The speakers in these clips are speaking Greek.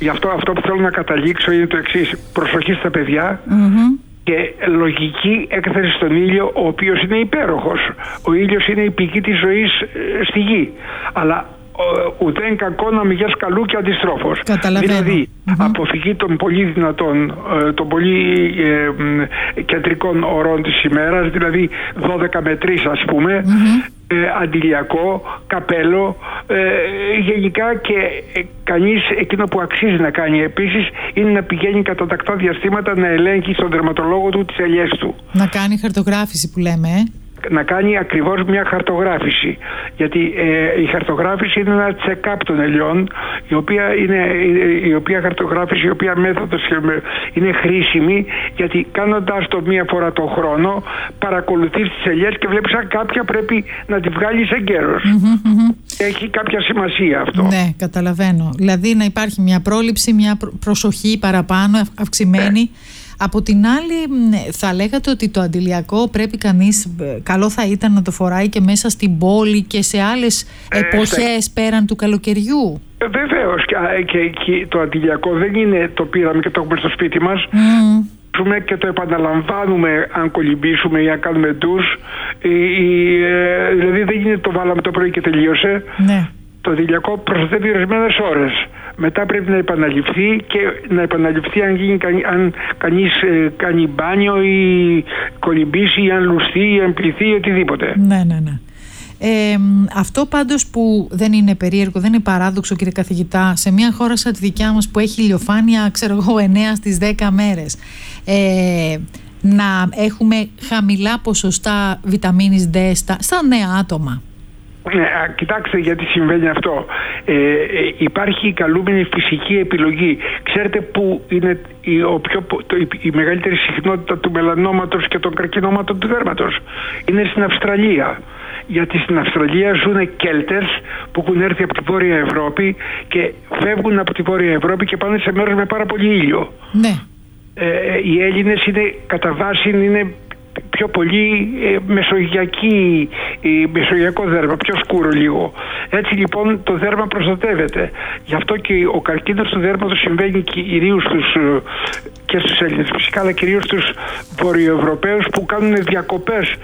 Γι' αυτό που θέλω να καταλήξω είναι το εξής. Προσοχή στα παιδιά και λογική έκθεση στον ήλιο, ο οποίος είναι υπέροχος. Ο ήλιος είναι η πηγή της ζωής στη γη. Αλλά ουδέν κακό να μηγές καλού και αντιστρόφως. Δηλαδή αποφυγή των πολύ δυνατών, των πολύ κεντρικών ωρών της ημέρας, δηλαδή 12 με 3 ας πούμε, αντιλιακό, καπέλο, γενικά, και κανείς εκείνο που αξίζει να κάνει επίσης είναι να πηγαίνει κατά τακτά διαστήματα να ελέγχει στον δερματολόγο του τις ελιές του. Να κάνει χαρτογράφηση που λέμε, να κάνει ακριβώς μια χαρτογράφηση. Γιατί η χαρτογράφηση είναι ένα check-up των ελιών, η οποία χαρτογράφηση, η οποία μέθοδος είναι χρήσιμη, γιατί κάνοντας το μία φορά το χρόνο παρακολουθείς τις ελιές και βλέπεις αν κάποια πρέπει να τη βγάλεις εγκαίρως. Έχει κάποια σημασία αυτό. Ναι, καταλαβαίνω. Δηλαδή να υπάρχει μια πρόληψη, μια προσοχή παραπάνω, αυξημένη. Από την άλλη, θα λέγατε ότι το αντιλιακό πρέπει κανείς, καλό θα ήταν να το φοράει και μέσα στην πόλη και σε άλλες εποχές πέραν του καλοκαιριού. Βεβαίως, και το αντιλιακό δεν είναι το πήραμε και το έχουμε στο σπίτι μας. Και το επαναλαμβάνουμε αν κολυμπήσουμε ή αν κάνουμε ντους. Δηλαδή δεν είναι το βάλαμε το πρωί και τελείωσε. Ναι. Το αντιλιακό προστατεύει ορισμένες ώρες. Μετά πρέπει να επαναληφθεί, και να επαναληφθεί αν κανείς κάνει μπάνιο ή κολυμπήσει ή αν λουστεί ή αν πληθεί ή οτιδήποτε. Ναι. Αυτό πάντως που δεν είναι περίεργο, δεν είναι παράδοξο, κύριε καθηγητά, σε μια χώρα σαν τη δικιά μας που έχει ηλιοφάνεια, 9 στις 10 μέρες, να έχουμε χαμηλά ποσοστά βιταμίνης D στα νέα άτομα. Κοιτάξτε γιατί συμβαίνει αυτό. Υπάρχει η καλούμενη φυσική επιλογή. Ξέρετε που είναι η μεγαλύτερη συχνότητα του μελανόματος και των καρκινόματων του δέρματος? Είναι στην Αυστραλία. Γιατί στην Αυστραλία ζουν Κέλτες που έχουν έρθει από τη Βόρεια Ευρώπη και φεύγουν από τη Βόρεια Ευρώπη και πάνε σε μέρος με πάρα πολύ ήλιο. Ναι. Οι Έλληνες είναι κατά βάση πιο πολύ μεσογειακό δέρμα, πιο σκούρο λίγο. Έτσι λοιπόν το δέρμα προστατεύεται. Γι' αυτό και ο καρκίνος του δέρματος συμβαίνει κυρίως και στους Έλληνες φυσικά, αλλά κυρίως στους Βορειοευρωπαίους που κάνουν διακοπές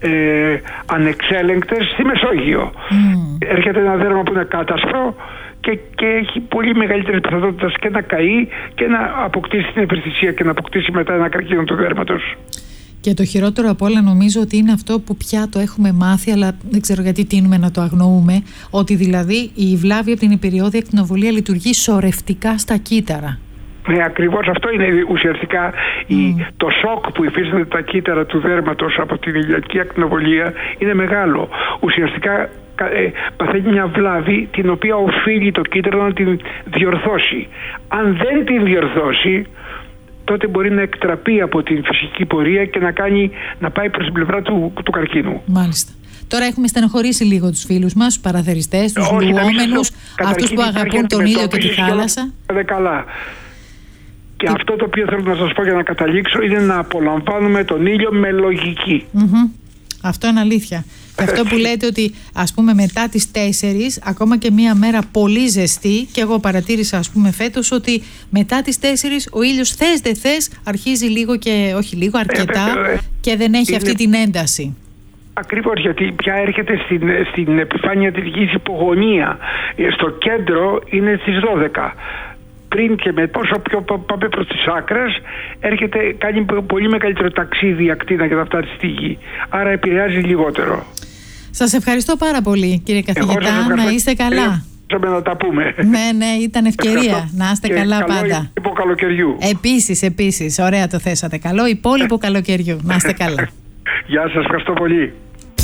ανεξέλεγκτες στη Μεσόγειο. Έρχεται ένα δέρμα που είναι κάτασπρο και έχει πολύ μεγαλύτερη πιθανότητα και να καεί και να αποκτήσει την ευαισθησία και να αποκτήσει μετά ένα καρκίνο του δέρματος. Και το χειρότερο απ' όλα νομίζω ότι είναι αυτό που πια το έχουμε μάθει, αλλά δεν ξέρω γιατί τείνουμε να το αγνοούμε, ότι δηλαδή η βλάβη από την υπηριώδη ακτινοβολία λειτουργεί σωρευτικά στα κύτταρα. Ναι, ακριβώς αυτό είναι ουσιαστικά το σοκ που υφίσταται τα κύτταρα του δέρματος από την ηλιακή ακτινοβολία είναι μεγάλο. Ουσιαστικά παθαίνει μια βλάβη την οποία οφείλει το κύτταρο να την διορθώσει. Αν δεν την διορθώσει, τότε μπορεί να εκτραπεί από την φυσική πορεία και να πάει προς την πλευρά του καρκίνου. Μάλιστα. Τώρα έχουμε στενοχωρήσει λίγο τους φίλους μας, τους παραθεριστές, τους λουόμενους, αυτούς που αγαπούν τον ήλιο και τη θάλασσα. Καλά. Και αυτό το οποίο θέλω να σας πω για να καταλήξω είναι να απολαμβάνουμε τον ήλιο με λογική. Αυτό είναι αλήθεια. Και αυτό που λέτε ότι ας πούμε μετά τις 4, ακόμα και μία μέρα πολύ ζεστή, και εγώ παρατήρησα ας πούμε φέτος ότι μετά τις 4 ο ήλιος θες δεν θες αρχίζει λίγο, και όχι λίγο, αρκετά, και δεν έχει αυτή την ένταση. Ακριβώς, γιατί πια έρχεται στην επιφάνεια της γης υπογωνία. Στο κέντρο είναι στις 12. Πριν και με πόσο πιο πάμε προς τις άκρες, κάνει πολύ μεγαλύτερο ταξίδι η ακτίνα για να φτάσει στη γη. Άρα επηρεάζει λιγότερο. Σας ευχαριστώ πάρα πολύ, κύριε καθηγητά. Να είστε καλά. Να τα πούμε. Ναι, ήταν ευκαιρία. Να είστε καλά πάντα. Καλό υπόλοιπο καλοκαιριού. Επίσης. Ωραία το θέσατε. Καλό υπόλοιπο καλοκαιριού. Να είστε καλά. Γεια σας, ευχαριστώ πολύ.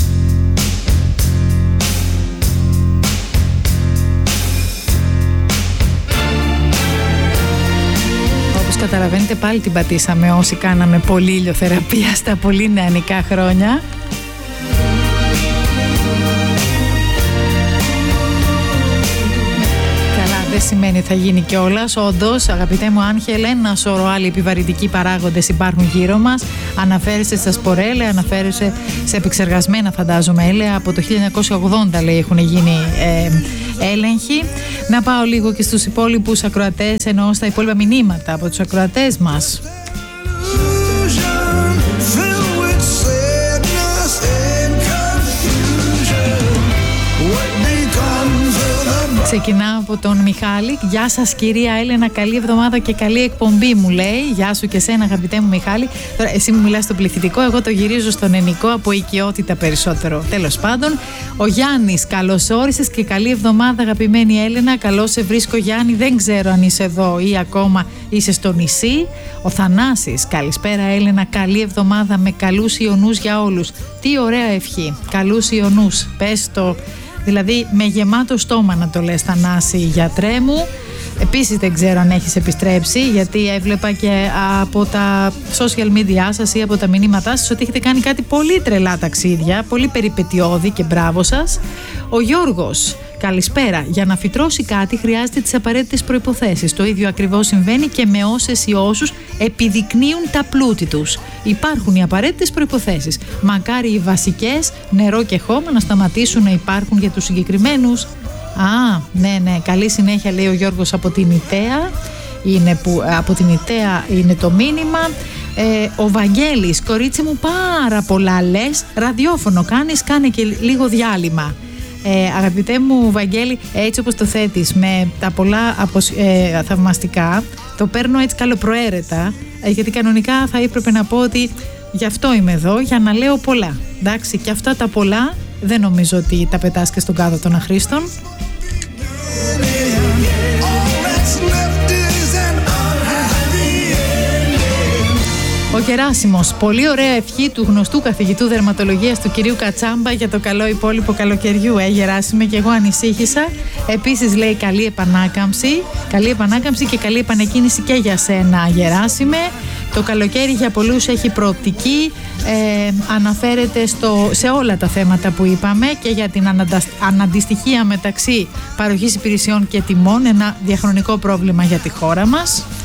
Καταλαβαίνετε, πάλι την πατήσαμε όσοι κάναμε πολύ ηλιοθεραπεία στα πολύ νεανικά χρόνια. Καλά, δεν δεν σημαίνει θα γίνει κιόλας. Όντως, αγαπητέ μου Άγγελε, ένα σωρό άλλοι επιβαρυντικοί παράγοντες υπάρχουν γύρω μας. Αναφέρεσαι στα σπορέλαια, αναφέρεσαι σε επεξεργασμένα, φαντάζομαι, έλαια. Από το 1980 λέει έχουν γίνει έλεγχοι. Να πάω λίγο και στους υπόλοιπους ακροατές, εννοώ στα υπόλοιπα μηνύματα από τους ακροατές μας. Ξεκινάω από τον Μιχάλη. Γεια σας κυρία Έλενα, καλή εβδομάδα και καλή εκπομπή, μου λέει. Γεια σου και σένα, αγαπητέ μου Μιχάλη. Τώρα εσύ μου μιλάς στο πληθυντικό, εγώ το γυρίζω στον ενικό, από οικειότητα περισσότερο. Τέλος πάντων, ο Γιάννης, καλώς όρισες και καλή εβδομάδα, αγαπημένη Έλενα. Καλώς σε βρίσκω, Γιάννη. Δεν ξέρω αν είσαι εδώ ή ακόμα είσαι στο νησί. Ο Θανάσης, καλησπέρα Έλενα, καλή εβδομάδα με καλούς ιονούς για όλους. Τι ωραία ευχή. Καλούς ιονούς. Πες το. Δηλαδή με γεμάτο στόμα να το λες, Θανάση, γιατρέ μου. Επίσης δεν ξέρω αν έχεις επιστρέψει, γιατί έβλεπα και από τα social media σας ή από τα μηνύματά σας ότι έχετε κάνει κάτι πολύ τρελά ταξίδια, πολύ περιπετειώδη, και μπράβο σας. Ο Γιώργος, καλησπέρα. Για να φυτρώσει κάτι χρειάζεται τις απαραίτητες προϋποθέσεις. Το ίδιο ακριβώς συμβαίνει και με όσες ή όσους επιδεικνύουν τα πλούτη τους. Υπάρχουν οι απαραίτητες προϋποθέσεις. Μακάρι οι βασικές, νερό και χώμα, να σταματήσουν να υπάρχουν για τους συγκεκριμένους. Ναι, καλή συνέχεια, λέει ο Γιώργος από την Ιταία. Από την Ιταία είναι το μήνυμα. Ο Βαγγέλης, κορίτσι μου, πάρα πολλά λες. Ραδιόφωνο κάνεις, κάνε και λίγο διάλειμμα. Αγαπητέ μου Βαγγέλη, έτσι όπως το θέτεις, με τα πολλά θαυμαστικά, το παίρνω έτσι καλοπροαίρετα, γιατί κανονικά θα έπρεπε να πω ότι γι' αυτό είμαι εδώ, για να λέω πολλά. Εντάξει, και αυτά τα πολλά δεν νομίζω ότι τα πετάς και στον κάδο των αχρήστων. Ο Γεράσιμος, πολύ ωραία ευχή του γνωστού καθηγητού δερματολογίας του κυρίου Κατσάμπα για το καλό υπόλοιπο καλοκαιριού. Γεράσιμε, και εγώ ανησύχησα. Επίσης λέει καλή επανάκαμψη και καλή επανεκκίνηση και για σένα, Γεράσιμε. Το καλοκαίρι για πολλούς έχει προοπτική, αναφέρεται σε όλα τα θέματα που είπαμε, και για την αναντιστοιχία μεταξύ παροχής υπηρεσιών και τιμών, ένα διαχρονικό πρόβλημα για τη χώρα μας.